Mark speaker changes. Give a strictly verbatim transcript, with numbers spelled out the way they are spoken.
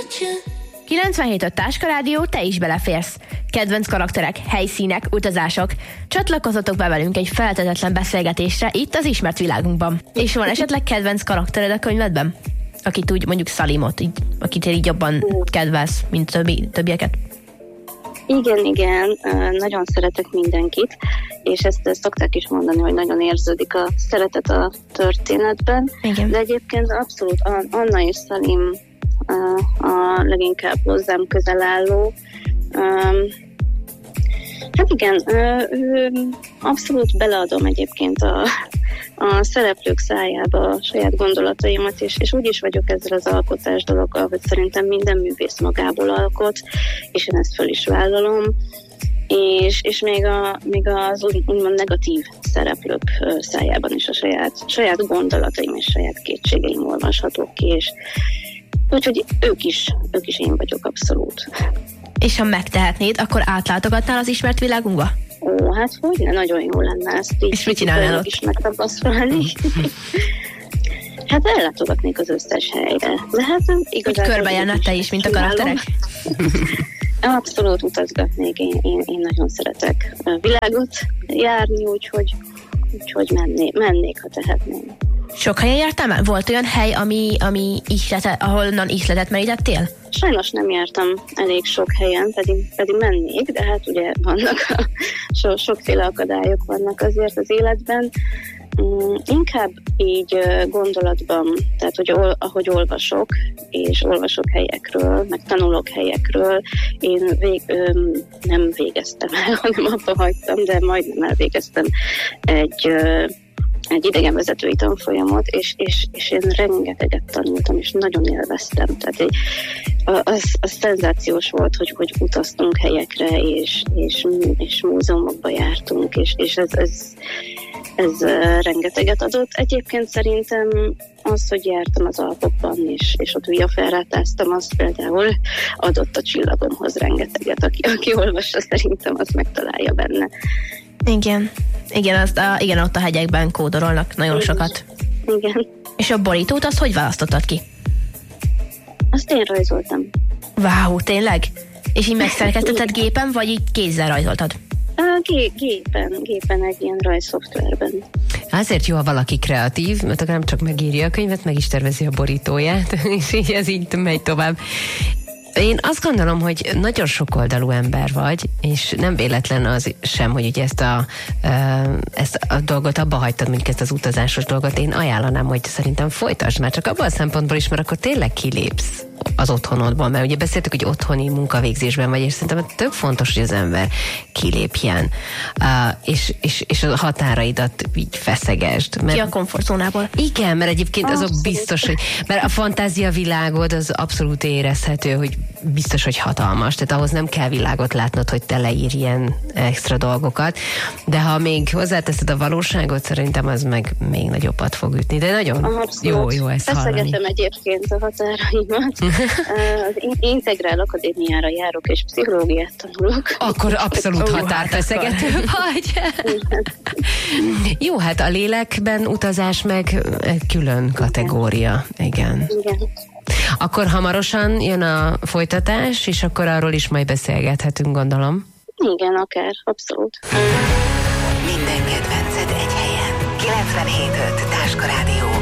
Speaker 1: kilencvenhét öt Táska Rádió, te is beleférsz. Kedvenc karakterek, helyszínek, utazások. Csatlakozzatok be velünk egy feltetetlen beszélgetésre itt az ismert világunkban. És van esetleg kedvenc karaktered a könyvedben? Akit úgy, mondjuk Salimot, így, akit így jobban kedvelsz, mint többi, többieket?
Speaker 2: Igen, igen, nagyon szeretek mindenkit, és ezt szokták is mondani, hogy nagyon érződik a szeretet a történetben. Igen. De egyébként abszolút Anna és Salim a leginkább hozzám közel álló. Hát igen, abszolút beleadom egyébként a, a szereplők szájába a saját gondolataimat, és, és úgy is vagyok ezzel az alkotás dologgal, hogy szerintem minden művész magából alkot, és én ezt föl is vállalom, és, és még, a, még az úgymond negatív szereplők szájában is a saját, saját gondolataim és saját kétségeim olvashatók ki, és úgyhogy ők is, ők is én vagyok abszolút.
Speaker 1: És ha megtehetnéd, akkor átlátogatnál az ismert világunkba?
Speaker 2: Ó, hát hogyne, nagyon jó lenne ezt így.
Speaker 1: És mit csinálnál ott?
Speaker 2: Is megtapasztalni. Hát ellátogatnék az összes helyre. De hát
Speaker 1: igazából... Hogy körbejárnál te is, mint a karakterek?
Speaker 2: Abszolút utazgatnék. Én, én, én nagyon szeretek a világot járni, úgyhogy, úgyhogy mennék, mennék, ha tehetném.
Speaker 1: Sok helyen jártál már? Volt olyan hely, ami, ami ihlete, ahonnan ihletet merítettél?
Speaker 2: Sajnos nem jártam elég sok helyen, pedig, pedig mennék, de hát ugye vannak a, so, sokféle akadályok vannak azért az életben. Mm, inkább így gondolatban, tehát hogy ol, ahogy olvasok, és olvasok helyekről, meg tanulok helyekről, én vég, öm, nem végeztem el, hanem abba hagytam, de majdnem elvégeztem egy... Ö, egy idegenvezetői tanfolyamot, és, és, és én rengeteget tanultam, és nagyon élveztem. Tehát egy, az, az szenzációs volt, hogy, hogy utaztunk helyekre, és, és, és múzeumokba jártunk, és, és ez, ez, ez rengeteget adott. Egyébként szerintem az, hogy jártam az Alpokban, és, és ott viaferrátáztam, az például adott a csillagomhoz rengeteget. Aki, aki olvassa, szerintem azt megtalálja benne.
Speaker 1: Igen. Igen, azt a, igen, ott a hegyekben kódolnak nagyon igen. sokat.
Speaker 2: Igen.
Speaker 1: És a borítót, azt hogy választottad ki?
Speaker 2: Azt én rajzoltam.
Speaker 1: Wow, tényleg? És így megszerkesztetted gépen, vagy így kézzel rajzoltad?
Speaker 2: Gé- gépen, gépen egy ilyen rajzszoftverben.
Speaker 3: Azért jó, ha valaki kreatív, mert akkor nem csak megírja a könyvet, meg is tervezi a borítóját, és így ez így megy tovább. Én azt gondolom, hogy nagyon sokoldalú ember vagy, és nem véletlen az sem, hogy ugye ezt a, ezt a dolgot abba hagytad, mondjuk ezt az utazásos dolgot. Én ajánlanám, hogy szerintem folytasd már, csak abban a szempontból is, mert akkor tényleg kilépsz az otthonodból, mert ugye beszéltük, hogy otthoni munkavégzésben vagy, és szerintem tök fontos, hogy az ember kilépjen, uh, és, és, és a határaidat így feszegesd.
Speaker 1: Mert, ki a komfortzónából.
Speaker 3: Igen, mert egyébként azok biztos, hogy mert a fantázia világod az abszolút érezhető, hogy biztos, hogy hatalmas, tehát ahhoz nem kell világot látnod, hogy te leírj ilyen extra dolgokat, de ha még hozzáteszed a valóságot, szerintem az meg még nagyobbat fog ütni, de nagyon abszolút. jó, jó ezt hallani.
Speaker 2: Feszegetem egyébként a határaimat. Az Integrál Akadémiára járok, és pszichológiát tanulok.
Speaker 3: Akkor abszolút határfeszegető vagy. Jó, hát a lélekben utazás meg külön kategória. Igen.
Speaker 2: Igen.
Speaker 3: Akkor hamarosan jön a folytatás, és akkor arról is majd beszélgethetünk, gondolom.
Speaker 2: Igen, akár, abszolút.
Speaker 4: Minden kedvenced egy helyen. kilencvenhét öt Táska Rádió.